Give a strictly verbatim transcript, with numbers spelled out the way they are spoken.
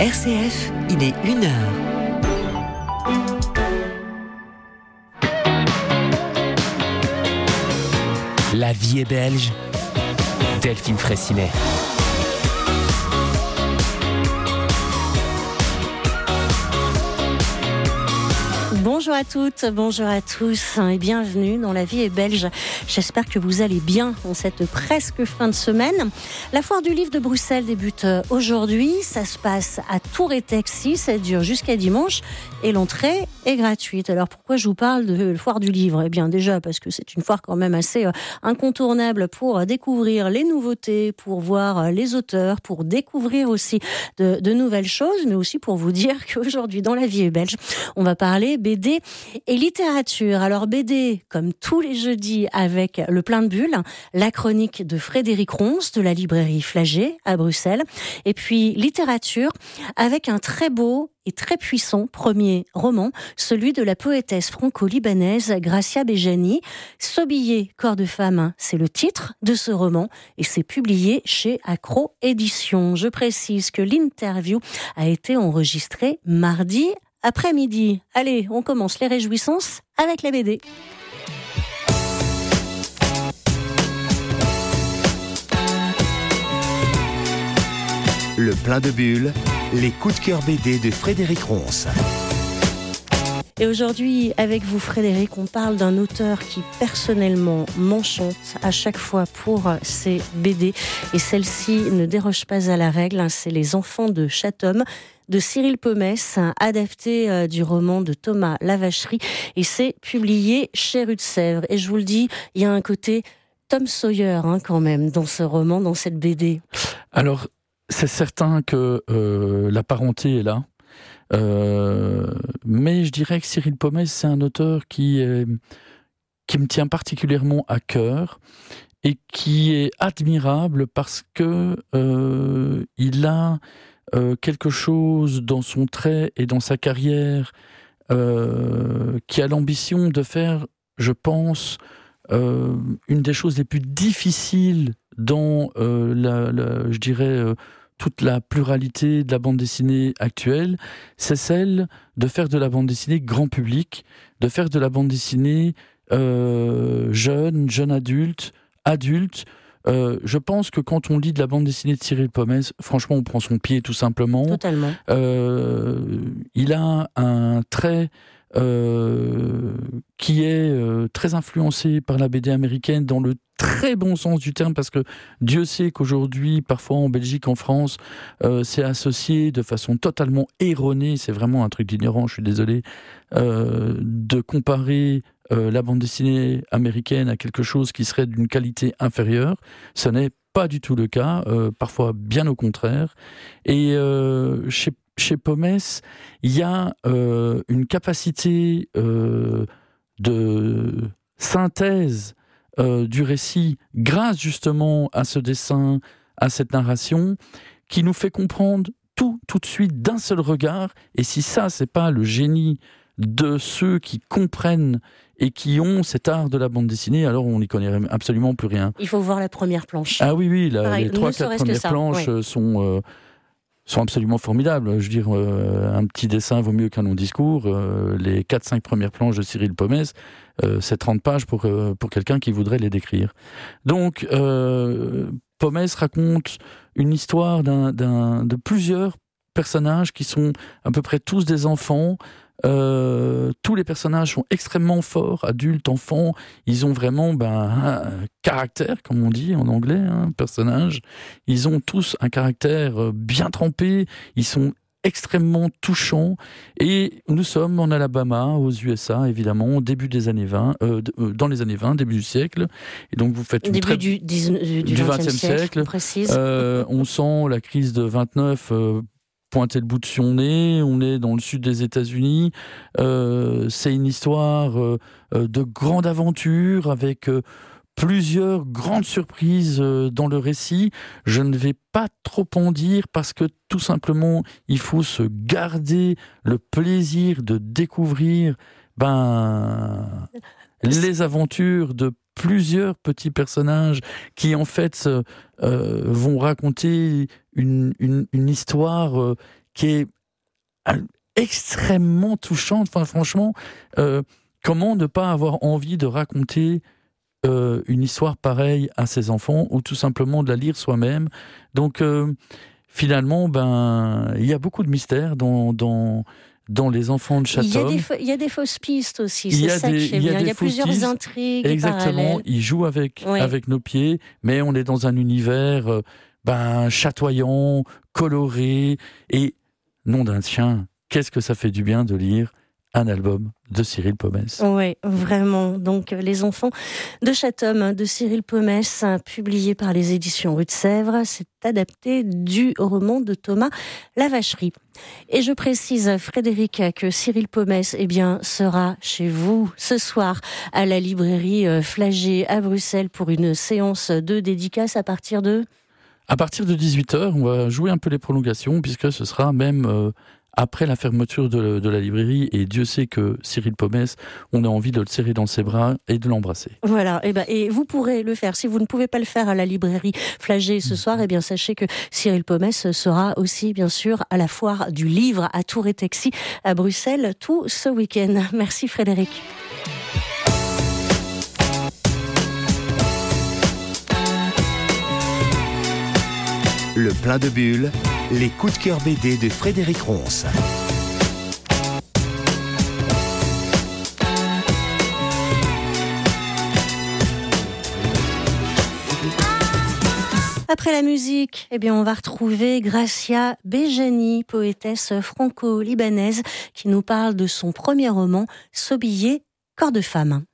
R C F, il est une heure. La vie est belge. Delphine Fraissinet. Bonjour à toutes, bonjour à tous et bienvenue dans La vie est belge. J'espère que vous allez bien en cette presque fin de semaine. La foire du livre de Bruxelles débute aujourd'hui. Ça se passe à Tour et Taxis, ça dure jusqu'à dimanche et l'entrée est gratuite. Alors pourquoi je vous parle de la foire du livre ? Eh bien déjà parce que c'est une foire quand même assez incontournable pour découvrir les nouveautés, pour voir les auteurs, pour découvrir aussi de, de nouvelles choses, mais aussi pour vous dire qu'aujourd'hui dans La vie est belge, on va parler B D et littérature. Alors B D, comme tous les jeudis avec le plein de bulles, la chronique de Frédéric Ronce de la librairie Flagey à Bruxelles. Et puis littérature avec un très beau et très puissant premier roman, celui de la poétesse franco-libanaise Gracia Bejani. Sobillé, corps de femme, c'est le titre de ce roman et c'est publié chez Accro Éditions. Je précise que l'interview a été enregistrée mardi après-midi. Allez, on commence les réjouissances avec la B D. Le plein de bulles, les coups de cœur B D de Frédéric Ronce. Et aujourd'hui, avec vous Frédéric, on parle d'un auteur qui personnellement m'enchante à chaque fois pour ses B D. Et celle-ci ne déroge pas à la règle, c'est Les Enfants de Chatham de Cyril Pomès, adapté du roman de Thomas Lavacherie. Et c'est publié chez Rue de Sèvres. Et je vous le dis, il y a un côté Tom Sawyer hein, quand même dans ce roman, dans cette B D. Alors, c'est certain que euh, la parenté est là. Euh, mais je dirais que Cyril Pomès, c'est un auteur qui, est, qui me tient particulièrement à cœur et qui est admirable parce que euh, il a euh, quelque chose dans son trait et dans sa carrière euh, qui a l'ambition de faire, je pense, euh, une des choses les plus difficiles dans euh, la, la, je dirais, euh, toute la pluralité de la bande dessinée actuelle, c'est celle de faire de la bande dessinée grand public, de faire de la bande dessinée euh, jeune, jeune adulte, adulte. Euh, je pense que quand on lit de la bande dessinée de Cyril Pomès, franchement, on prend son pied tout simplement. Totalement. Euh, il a un trait euh, qui est euh, très influencé par la B D américaine dans le très bon sens du terme, parce que Dieu sait qu'aujourd'hui, parfois en Belgique, en France, euh, c'est associé de façon totalement erronée, c'est vraiment un truc d'ignorant, je suis désolé, euh, de comparer euh, la bande dessinée américaine à quelque chose qui serait d'une qualité inférieure. Ce n'est pas du tout le cas, euh, parfois bien au contraire. Et euh, chez, chez Pomès, il y a euh, une capacité euh, de synthèse Euh, du récit, grâce justement à ce dessin, à cette narration, qui nous fait comprendre tout, tout de suite, d'un seul regard. Et si ça, c'est pas le génie de ceux qui comprennent et qui ont cet art de la bande dessinée, alors on n'y connaît absolument plus rien. Il faut voir la première planche. Ah oui, oui, la, Pareil, les trois, quatre premières ça, planches ouais. sont... Euh, sont absolument formidables. Je veux dire, euh, un petit dessin vaut mieux qu'un long discours. Euh, les quatre cinq premières planches de Cyril Pomès, euh, c'est trente pages pour, euh, pour quelqu'un qui voudrait les décrire. Donc, euh, Pomès raconte une histoire d'un, d'un, de plusieurs personnages qui sont à peu près tous des enfants. Euh, tous les personnages sont extrêmement forts, adultes, enfants. Ils ont vraiment ben, un caractère, comme on dit en anglais, hein, personnage. Ils ont tous un caractère bien trempé. Ils sont extrêmement touchants. Et nous sommes en Alabama, aux U S A, évidemment, au début des années vingt, euh, dans les années vingt, début du siècle. Et donc vous faites une début très... du, du, du vingtième siècle, siècle on précise. Euh, on sent la crise de vingt-neuf. Euh, pointer le bout de son nez, on est dans le sud des États-Unis, euh, c'est une histoire euh, de grande aventure avec euh, plusieurs grandes surprises euh, dans le récit. Je ne vais pas trop en dire parce que tout simplement, il faut se garder le plaisir de découvrir ben, les aventures de plusieurs petits personnages qui en fait euh, vont raconter une, une, une histoire euh, qui est euh, extrêmement touchante. Enfin, franchement, euh, comment ne pas avoir envie de raconter euh, une histoire pareille à ses enfants ou tout simplement de la lire soi-même. Donc euh, finalement, ben, il y a beaucoup de mystères dans... dans dans Les Enfants de Chatham. Il y a des, fa- il y a des fausses pistes aussi, il c'est ça des, que j'aime il y a, bien. Il y a fausses plusieurs pistes. intrigues Exactement, parallèles. il joue avec, Oui. avec nos pieds, mais on est dans un univers euh, ben, chatoyant, coloré, et nom d'un chien, qu'est-ce que ça fait du bien de lire un album de Cyril Pomès. Oui, vraiment. Donc, Les Enfants de Chatham de Cyril Pomès, publié par les éditions Rue de Sèvres, c'est adapté du roman de Thomas Lavacherie. Et je précise, Frédéric, que Cyril Pomès eh bien, sera chez vous ce soir à la librairie Flagey à Bruxelles pour une séance de dédicace à partir de... À partir de dix-huit heures, on va jouer un peu les prolongations, puisque ce sera même... Euh, après la fermeture de, de la librairie, et Dieu sait que Cyril Pomès, on a envie de le serrer dans ses bras et de l'embrasser. Voilà, et, ben, et vous pourrez le faire. Si vous ne pouvez pas le faire à la librairie Flagey ce soir, eh bien sachez que Cyril Pomès sera aussi, bien sûr, à la foire du livre à Tour et Taxi à Bruxelles tout ce week-end. Merci Frédéric. Le plein de bulles, les coups de cœur B D de Frédéric Ronce. Après la musique, eh bien, on va retrouver Gracia Bejani, poétesse franco-libanaise, qui nous parle de son premier roman, Sobillé, corps de femme.